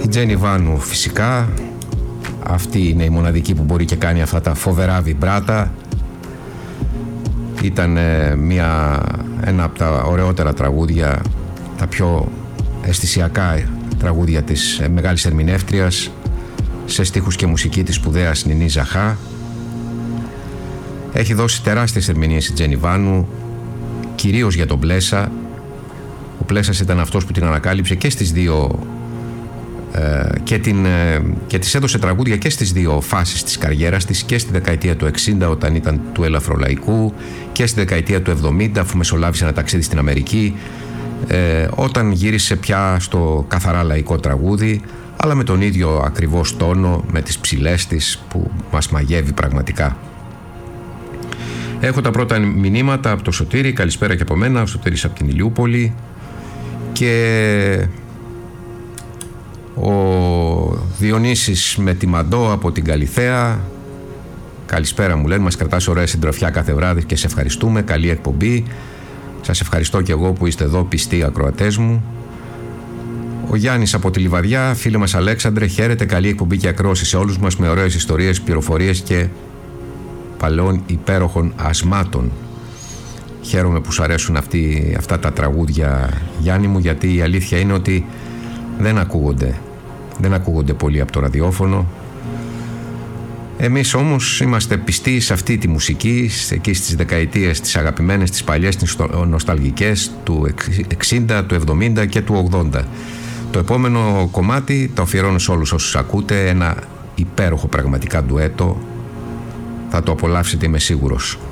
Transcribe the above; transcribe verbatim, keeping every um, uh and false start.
Τζένι Βάνου φυσικά. Αυτή είναι η μοναδική που μπορεί και κάνει αυτά τα φοβερά βιμπράτα. Ήταν μια, ένα από τα ωραιότερα τραγούδια, τα πιο αισθησιακά τραγούδια της μεγάλης ερμηνεύτριας, σε στίχους και μουσική της σπουδαίας Νινή Ζαχά. Έχει δώσει τεράστιες ερμηνείες η Τζένι Βάνου, κυρίως για τον Πλέσα. Ο Πλέσας ήταν αυτός που την ανακάλυψε και στις δύο ε, και, την, ε, και της έδωσε τραγούδια και στις δύο φάσεις της καριέρας της, και στη δεκαετία του εξήντα όταν ήταν του ελαφρολαϊκού, και στη δεκαετία του εβδομήντα αφού μεσολάβησε ένα ταξίδι στην Αμερική, ε, όταν γύρισε πια στο καθαρά λαϊκό τραγούδι, αλλά με τον ίδιο ακριβώς τόνο, με τις ψηλές της που μας μαγεύει πραγματικά. Έχω τα πρώτα μηνύματα από το Σωτήρη. Καλησπέρα και από μένα, ο Σωτήρης από την Ηλιούπολη. Και ο Διονύσης με τη Μαντώ από την Καλιθέα. Καλησπέρα μου λένε, μας κρατάς ωραία συντροφιά κάθε βράδυ και σε ευχαριστούμε. Καλή εκπομπή. Σας ευχαριστώ και εγώ που είστε εδώ πιστοί ακροατές μου. Ο Γιάννης από τη Λιβαδιά, φίλε μας Αλέξανδρε, χαίρετε, καλή εκπομπή και ακρόαση σε όλους μας με ωραίες ιστορίες, πληροφορίες και παλαιών υπέροχων ασμάτων. Χαίρομαι που σου αρέσουν αυτοί, αυτά τα τραγούδια, Γιάννη μου, γιατί η αλήθεια είναι ότι δεν ακούγονται, δεν ακούγονται πολύ από το ραδιόφωνο. Εμείς όμως είμαστε πιστοί σε αυτή τη μουσική, εκεί στις δεκαετίες τις αγαπημένες, τις παλιές, τις νοσταλγικές του εξήντα, του εβδομήντα και του ογδόντα. Το επόμενο κομμάτι το αφιερώνω σε όλους όσους ακούτε, ένα υπέροχο πραγματικά ντουέτο. Θα το απολαύσετε, είμαι σίγουρος.